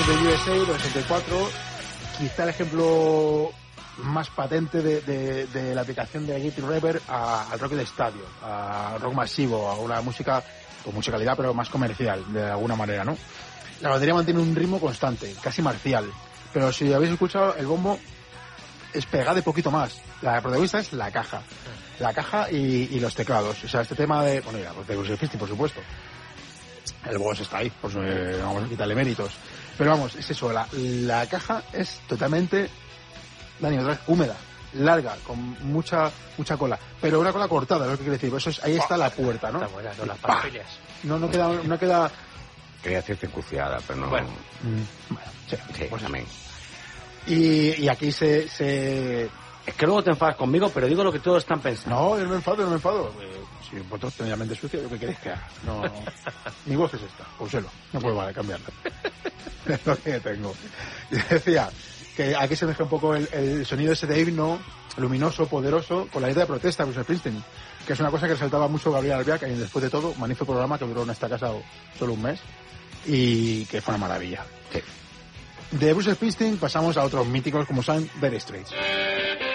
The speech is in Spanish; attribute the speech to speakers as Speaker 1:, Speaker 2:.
Speaker 1: de USA, del 64, quizá el ejemplo más patente de la aplicación de Get Reverb al rock de estadio, al rock masivo, a una música con mucha calidad pero más comercial, de alguna manera, ¿no? La batería mantiene un ritmo constante, casi marcial, pero si habéis escuchado, el bombo es pegado de poquito más. La protagonista es la caja y los teclados. O sea, este tema de, bueno, ya, de Bruce Springsteen, por supuesto. El boss está ahí, pues vamos a quitarle méritos. Pero vamos, es eso, la caja es totalmente, Dani, otra vez, húmeda, larga, con mucha cola. Pero una cola cortada, es lo que quiere decir. Eso es, ahí está la puerta, ¿no?
Speaker 2: Está buena, con las pastillas.
Speaker 1: No queda...
Speaker 3: Quería decirte encuciada, pero no...
Speaker 2: Bueno,
Speaker 1: sí,
Speaker 3: pues amén.
Speaker 1: Y aquí se...
Speaker 2: Es que luego te enfadas conmigo, pero digo lo que todos están pensando.
Speaker 1: No, yo no me enfado. Si vosotros tenéis la mente sucia, ¿qué queréis que haga? No, mi voz es esta, úselo. No puedo cambiarla. Es lo que tengo. Y decía que aquí se mezcla un poco el sonido ese de himno, luminoso, poderoso, con la letra de protesta de Bruce Springsteen, que es una cosa que resaltaba mucho Gabriel Albiac, y después de todo, magnífico programa que duró en esta casa solo un mes, y que fue una maravilla. Sí. De Bruce Springsteen pasamos a otros míticos como son Dire Straits.